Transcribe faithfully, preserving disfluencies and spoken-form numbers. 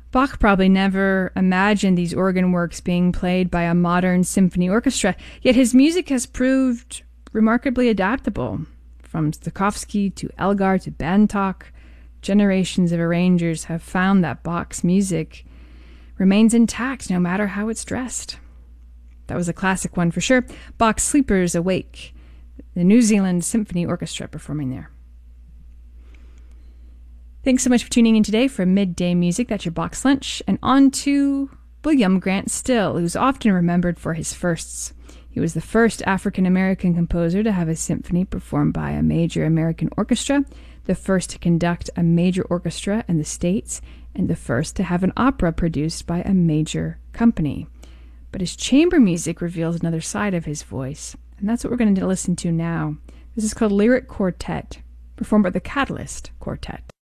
Bach probably never imagined these organ works being played by a modern symphony orchestra, yet his music has proved remarkably adaptable. From Stokowski to Elgar to Bantock, generations of arrangers have found that Bach's music remains intact no matter how it's dressed. That was a classic one for sure. Bach's Sleepers Awake, the New Zealand Symphony Orchestra performing there. Thanks so much for tuning in today for Midday Music. That's your Bach's Lunch. And on to William Grant Still, who's often remembered for his firsts. He was the first African-American composer to have a symphony performed by a major American orchestra, the first to conduct a major orchestra in the States, and the first to have an opera produced by a major company. But his chamber music reveals another side of his voice, and that's what we're going to listen to now. This is called Lyric Quartet, performed by the Catalyst Quartet.